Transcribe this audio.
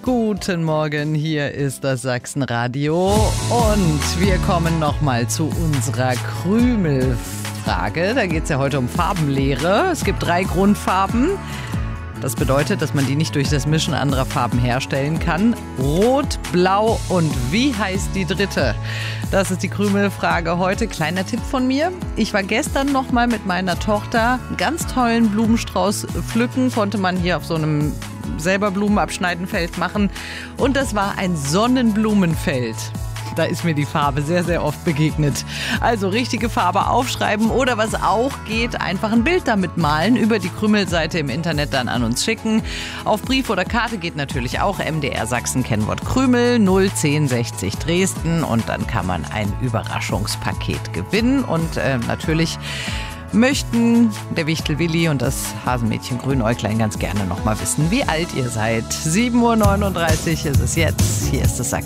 Guten Morgen, hier ist das Sachsenradio und wir kommen nochmal zu unserer Krümelfrage. Da geht es ja heute um Farbenlehre. Es gibt 3 Grundfarben. Das bedeutet, dass man die nicht durch das Mischen anderer Farben herstellen kann. Rot, Blau und wie heißt die dritte? Das ist die Krümelfrage heute. Kleiner Tipp von mir. Ich war gestern noch mal mit meiner Tochter einen ganz tollen Blumenstrauß pflücken. Konnte man hier auf so einem selber Blumen abschneiden Feld machen. Und das war ein Sonnenblumenfeld. Da ist mir die Farbe sehr, sehr oft begegnet. Also richtige Farbe aufschreiben oder was auch geht, einfach ein Bild damit malen, über die Krümelseite im Internet dann an uns schicken. Auf Brief oder Karte geht natürlich auch. MDR Sachsen Kennwort Krümel 01060 Dresden und dann kann man ein Überraschungspaket gewinnen. Und natürlich möchten der Wichtel Willi und das Hasenmädchen Grünäuglein ganz gerne noch mal wissen, wie alt ihr seid. 7:39 Uhr ist es jetzt. Hier ist das Sachsen.